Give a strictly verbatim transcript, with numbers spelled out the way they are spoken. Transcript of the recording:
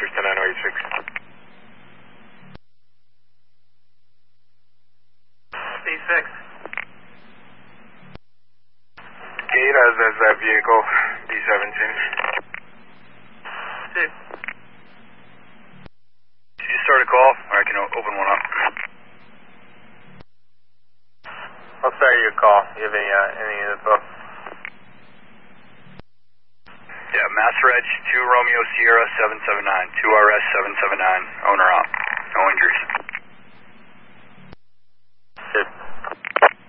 six nine oh eight six. C six. Gate has as that vehicle, B seventeen. six. Did you start a call? Or I can open one up. I'll start your call. You have any, uh, any info? Yeah, Mass Reg two Romeo Sierra seven seven nine, two R S seven seven nine, owner op. No injuries.